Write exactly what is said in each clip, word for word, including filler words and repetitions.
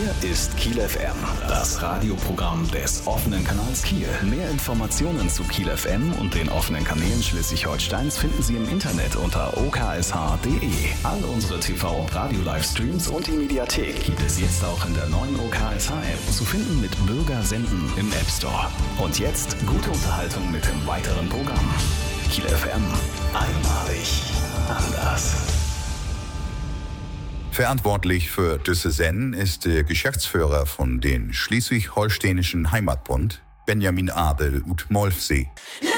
Hier ist Kiel F M, das Radioprogramm des offenen Kanals Kiel. Mehr Informationen zu Kiel F M und den offenen Kanälen Schleswig-Holsteins finden Sie im Internet unter o k s h punkt d e. All unsere T V- und Radio-Livestreams und die Mediathek gibt es jetzt auch in der neuen O K S H-App. Zu finden mit Bürger senden im App Store. Und jetzt gute Unterhaltung mit dem weiteren Programm. Kiel F M. Einmalig anders. Verantwortlich für diese Sendung ist der Geschäftsführer von den Schleswig-Holsteinischen Heimatbund, Benjamin Abel ut Molfsee.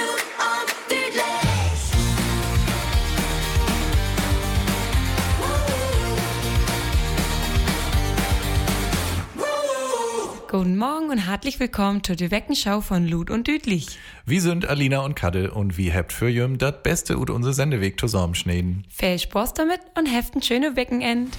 Guten Morgen und herzlich willkommen zur Weckenschau von Lud und Düdlich. Wir sind Alina und Kadde und wie habt für jüm das Beste ut unser Sendeweg zusammenschneiden. Viel Spaß damit und habt ein schönes Wochenende.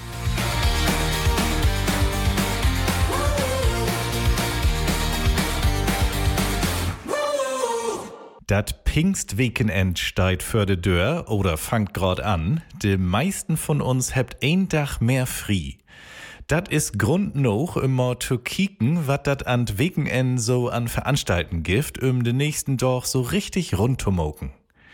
Dat Pfingstweekend steigt für de Dör oder fangt grad an. De meisten von uns habt ein Tag mehr frei. Dat is Grund noch, immer zu kicken, wat dat an Wochenend so an Veranstalten gibt, um den nächsten Tag so richtig rund zu moken.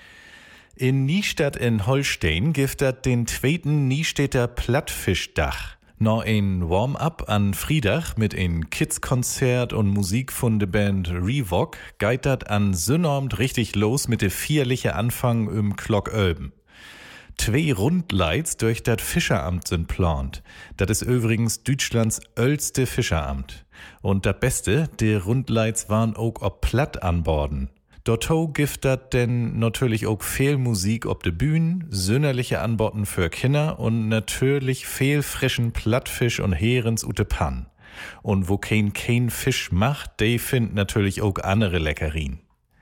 In Niestadt in Holstein gibt dat den zweiten Niestädter Plattfischdach. Noch ein Warm-up an Friedach mit ein Kids-Konzert und Musik von der Band Revok geht dat an Sönnormt richtig los mit de vierliche Anfang im Glockölben. Zwei Rundleits durch das Fischeramt sind plant. Das ist übrigens Deutschlands älteste Fischeramt. Und das Beste, die Rundleits waren auch ob platt an Borden. Dotto gibt dat denn natürlich auch viel Musik ob de Bühnen, sönerliche Anboten für Kinder und natürlich viel frischen Plattfisch und Herens ute Pan. Und wo kein kein Fisch macht, de findet natürlich auch andere Leckerien.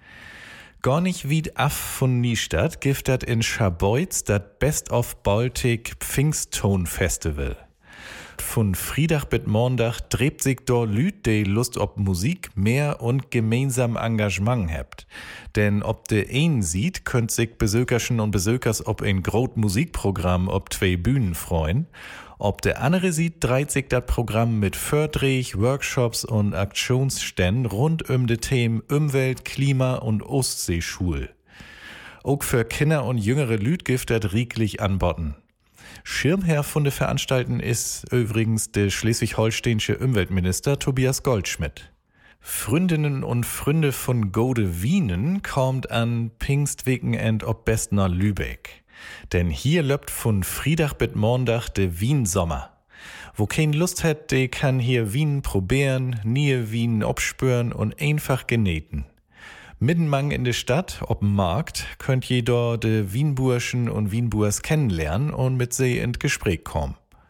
Gar nicht weit af von Niestadt gibt dat in Scharbeutz dat Best of Baltic Pfingsttone Festival. Von Friedach bis Montag dreht sich dort Lüd, die Lust ob Musik mehr und gemeinsam Engagement habt. Denn ob de einen sieht, könnt sich Besökerschen und Besökers ob ein grot Musikprogramm ob zwei Bühnen freuen. Ob der andere sieht, dreht sich das Programm mit Förderich, Workshops und Aktionsständen rund um die Themen Umwelt, Klima und Ostseeschul. Auch für Kinder und jüngere Lüd gibt das rieglich anboten. Schirmherr von der Veranstalten ist übrigens der schleswig-holsteinische Umweltminister Tobias Goldschmidt. Freundinnen und Freunde von Gode Wienen kommt an Pfingstweekend ob best nach Lübeck. Denn hier löppt von Friedach bis Montag de Wien-Sommer. Wo kein Lust hat, de kann hier Wien probieren, nie Wien obspüren und einfach genähten. Mittenmang in der Stadt, ob'm Markt, könnt jeder de Wienburschen und Wienburs kennenlernen und mit sie ins Gespräch kommen.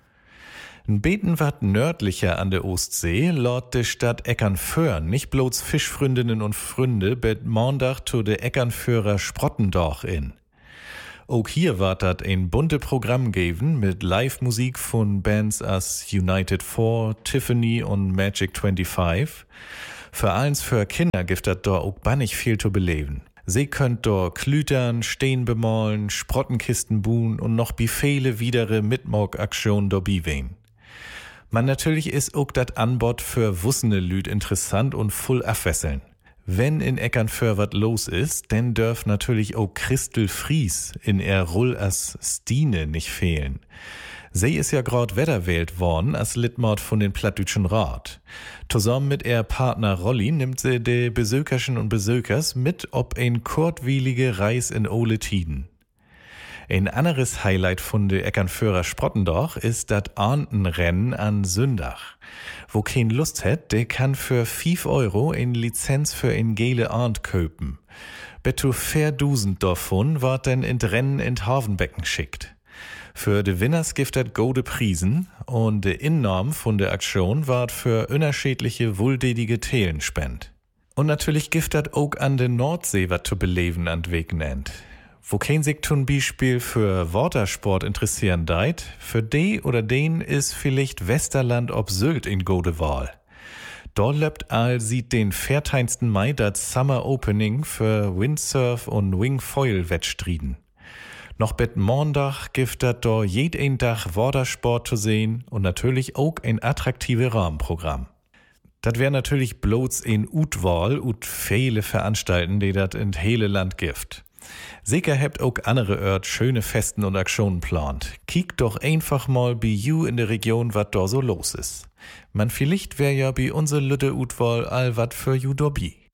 Ein Beten wat nördlicher an der Ostsee, laut der Stadt Eckernförn, nicht bloß Fischfreundinnen und Freunde, bet Montag zu de Eckernförer Sprottendorch in. Auch hier war dat ein bunte Programm geben mit Live-Musik von Bands as United Four, Tiffany und Magic fünfundzwanzig. Für eins für Kinder gibt dat da auch bannig viel zu beleben. Sie könnt da klütern, Stehen bemalen, Sprottenkisten buhen und noch bifehle widere Mitmorg-Aktionen da biwehen. Man natürlich ist auch dat Anbot für wussene Lüd interessant und voll abwesseln. Wenn in Eckernförn wat los ist, dann dürf natürlich auch Christel Fries in er Roll as Stine nicht fehlen. Sie ist ja grad wetterwählt worden als Littmord von den Plattdütschen Rat. Zusammen mit ihr Partner Rolli nimmt sie de Besökerschen und Besökers mit ob ein kurzwielige Reis in Ole Tiden. Ein anderes Highlight von de Eckernförer Sprottendorch ist dat Arntenrennen an Sündach. Wo kein Lust hat, der kann für fünf Euro in Lizenz für ein gele Arnt köpen. Betto viertausend davon ward dann in Rennen in Havenbecken schickt. Für de Winners gibt dat gode Priesen und de Innorm von der Aktion ward für unterschiedliche wohltätige Thelen spend. Und natürlich gibt dat auch an de Nordsee wat zu beleben an Wochenend. Wo kein sich zum Beispiel für Watersport interessieren deit, für de oder den ist vielleicht Westerland ob Sylt in gode Wahl. Dort löppt all sieht den vierzehnten Mai das Summer Opening für Windsurf und Wingfoil Wettstriden. Noch bet Montag gibt dat do jeden Tag Watersport zu sehen und natürlich auch ein attraktives Rahmenprogramm. Das wäre natürlich bloß in Utwahl und viele Veranstalten, die dat in hele Land gibt. Sicher habt auch andere Ort schöne Festen und Aktionen plant. Kiek doch einfach mal bei you in der Region, wat da so los ist. Man vielleicht wär ja bei unser Lütte Utwahl all wat für you dobi.